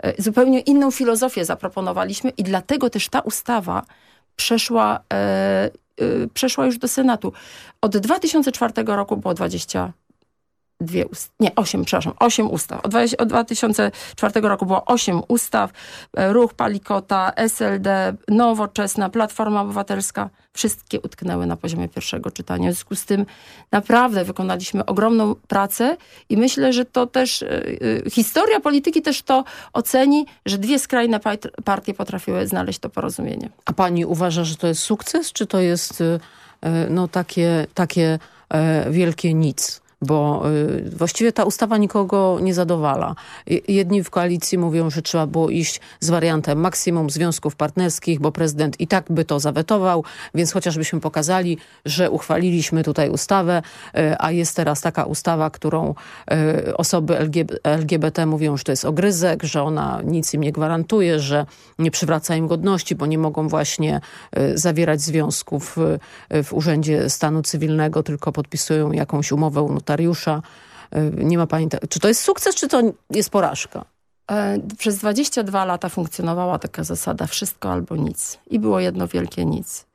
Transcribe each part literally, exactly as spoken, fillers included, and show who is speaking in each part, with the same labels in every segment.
Speaker 1: zupełnie inną filozofię zaproponowaliśmy i dlatego też ta ustawa przeszła, e, e, przeszła już do Senatu. Od dwa tysiące czwartego roku było dwadzieścia dwie ust- nie, osiem, przepraszam, osiem ustaw. Od, dwa- od dwa tysiące czwartego roku było osiem ustaw. Ruch Palikota, S L D, Nowoczesna, Platforma Obywatelska. Wszystkie utknęły na poziomie pierwszego czytania. W związku z tym naprawdę wykonaliśmy ogromną pracę i myślę, że to też yy, historia polityki też to oceni, że dwie skrajne pa- partie potrafiły znaleźć to porozumienie.
Speaker 2: A pani uważa, że to jest sukces, czy to jest yy, no takie, takie yy, wielkie nic? Bo y, właściwie ta ustawa nikogo nie zadowala. Jedni w koalicji mówią, że trzeba było iść z wariantem maksimum związków partnerskich, bo prezydent i tak by to zawetował, więc chociażbyśmy pokazali, że uchwaliliśmy tutaj ustawę, y, a jest teraz taka ustawa, którą y, osoby L G B T mówią, że to jest ogryzek, że ona nic im nie gwarantuje, że nie przywraca im godności, bo nie mogą właśnie y, zawierać związków y, w Urzędzie Stanu Cywilnego, tylko podpisują jakąś umowę u notariusza. Nie ma pani... Czy to jest sukces, czy to jest porażka?
Speaker 1: Przez dwadzieścia dwa lata funkcjonowała taka zasada wszystko albo nic. I było jedno wielkie nic.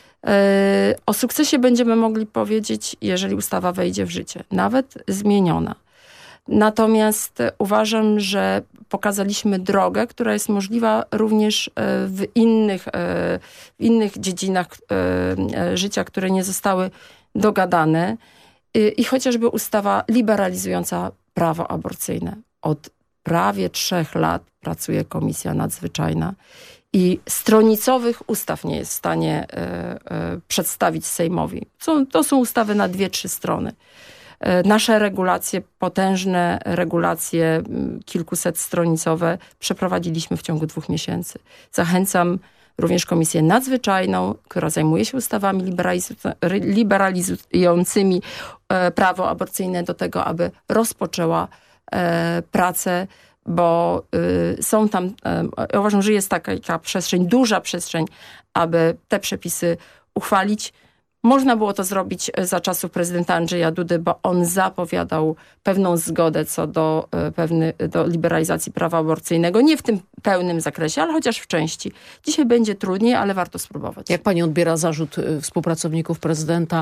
Speaker 1: O sukcesie będziemy mogli powiedzieć, jeżeli ustawa wejdzie w życie. Nawet zmieniona. Natomiast uważam, że pokazaliśmy drogę, która jest możliwa również w innych, w innych dziedzinach życia, które nie zostały dogadane. I chociażby ustawa liberalizująca prawo aborcyjne. Od prawie trzech lat pracuje Komisja Nadzwyczajna i stronicowych ustaw nie jest w stanie e, e, przedstawić Sejmowi. Są, to są ustawy na dwie, trzy strony. E, nasze regulacje, potężne regulacje, kilkuset stronicowe przeprowadziliśmy w ciągu dwóch miesięcy. Zachęcam również Komisję Nadzwyczajną, która zajmuje się ustawami liberalizu- liberalizującymi e, prawo aborcyjne do tego, aby rozpoczęła e, pracę, bo y, są tam, e, uważam, że jest taka, taka przestrzeń, duża przestrzeń, aby te przepisy uchwalić. Można było to zrobić za czasów prezydenta Andrzeja Dudy, bo on zapowiadał pewną zgodę co do, pewny, do liberalizacji prawa aborcyjnego. Nie w tym pełnym zakresie, ale chociaż w części. Dzisiaj będzie trudniej, ale warto spróbować.
Speaker 2: Jak pani odbiera zarzut współpracowników prezydenta,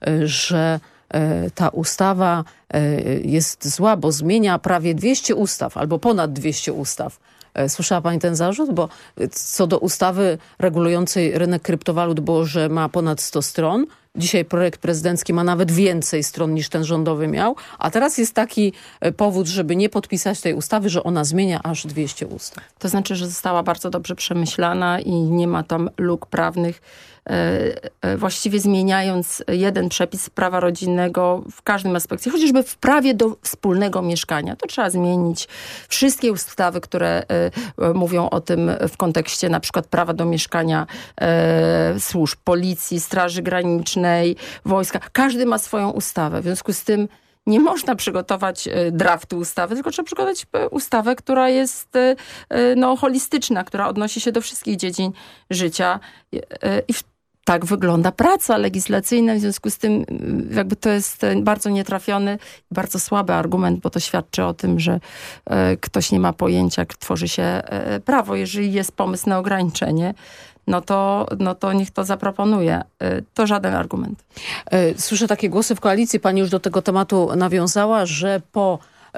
Speaker 2: że ta ustawa jest zła, bo zmienia prawie dwieście ustaw albo ponad dwieście ustaw? Słyszała pani ten zarzut? Bo co do ustawy regulującej rynek kryptowalut było, że ma ponad sto stron. Dzisiaj projekt prezydencki ma nawet więcej stron niż ten rządowy miał. A teraz jest taki powód, żeby nie podpisać tej ustawy, że ona zmienia aż dwieście ustaw.
Speaker 1: To znaczy, że została bardzo dobrze przemyślana i nie ma tam luk prawnych. Właściwie zmieniając jeden przepis prawa rodzinnego w każdym aspekcie, chociażby w prawie do wspólnego mieszkania. To trzeba zmienić wszystkie ustawy, które mówią o tym w kontekście na przykład prawa do mieszkania służb, policji, straży granicznej, wojska. Każdy ma swoją ustawę. W związku z tym nie można przygotować draftu ustawy, tylko trzeba przygotować ustawę, która jest no, holistyczna, która odnosi się do wszystkich dziedzin życia. I w Tak wygląda praca legislacyjna, w związku z tym jakby to jest bardzo nietrafiony, bardzo słaby argument, bo to świadczy o tym, że e, ktoś nie ma pojęcia, jak tworzy się e, prawo. Jeżeli jest pomysł na ograniczenie, no to, no to niech to zaproponuje. E, to żaden argument.
Speaker 2: Słyszę takie głosy w koalicji, pani już do tego tematu nawiązała, że po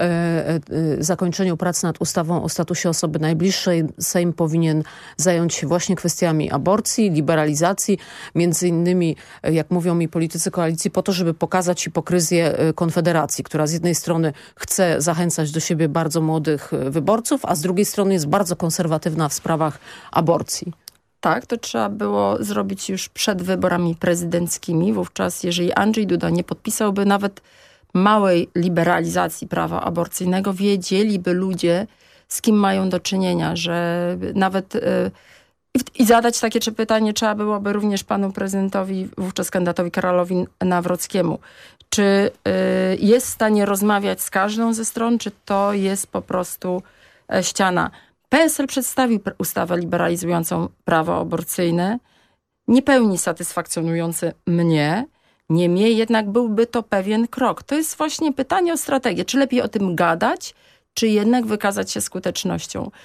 Speaker 2: zakończeniu prac nad ustawą o statusie osoby najbliższej Sejm powinien zająć się właśnie kwestiami aborcji, liberalizacji, między innymi, jak mówią mi politycy koalicji, po to, żeby pokazać hipokryzję Konfederacji, która z jednej strony chce zachęcać do siebie bardzo młodych wyborców, a z drugiej strony jest bardzo konserwatywna w sprawach aborcji.
Speaker 1: Tak, to trzeba było zrobić już przed wyborami prezydenckimi. Wówczas, jeżeli Andrzej Duda nie podpisałby nawet małej liberalizacji prawa aborcyjnego, wiedzieliby ludzie, z kim mają do czynienia, że nawet yy, i zadać takie czy pytanie trzeba byłoby również panu prezydentowi, wówczas kandydatowi Karolowi Nawrockiemu. Czy yy, jest w stanie rozmawiać z każdą ze stron, czy to jest po prostu e, ściana? P S L przedstawił ustawę liberalizującą prawo aborcyjne. Nie pełni satysfakcjonujący mnie. Niemniej jednak byłby to pewien krok. To jest właśnie pytanie o strategię. Czy lepiej o tym gadać, czy jednak wykazać się skutecznością?